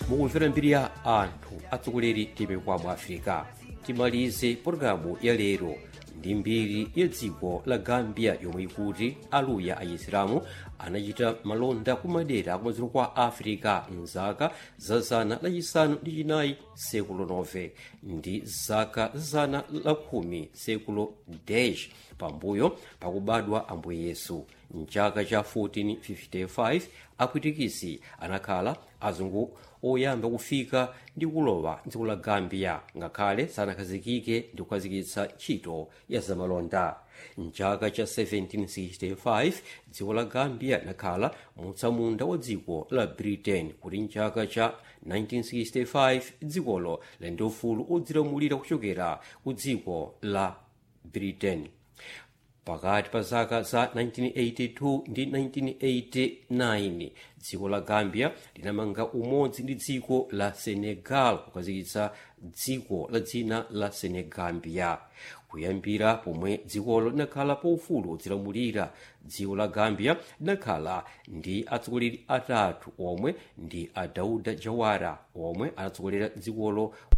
mukumvera mbiri ya anthu atsogoleri tipekwa mu Africa. Timalize pologalamu ya lero ndi mbiri ya dziko la Gambia yomwe ikuti aluya aisilamu anachita malonda kumadera akumadzulo kwa Africa mzaka za zana lachisanu ndi chinayi sekulo 9 ndi zaka za zana la 10 sekulo 10 pambuyo pakubadwa Ambuye Yesu. Mchaka cha 1455 apwitikisi anakhala azungu oyamba kufika ndi kulowa dziko la Gambia, ngakhale sanakhazikike ndi kukhazikitsa ntchito ya zamalonda. Mchaka cha 1765 dziko la Gambia linakhala mutsamunda wa dziko la Britain, kuti mchaka cha 1965 dzikolo lali ndi ufulu odzilamulira kuchokera ku dziko la Britain. Pakati pa zaka za 1982 ndi 1989 dziko la Gambia linamanga umodzi ndi dziko la Senegal kukhazikitsa dziko la dzina la Senegambia. Kuyambira pomwe dzikolo linakhala pa ufulu odzilamulira, dziko la Gambia linakhala ndi atsogoleri atatu omwe ndi a Dauda Jawara omwe anatsogolera dzikolo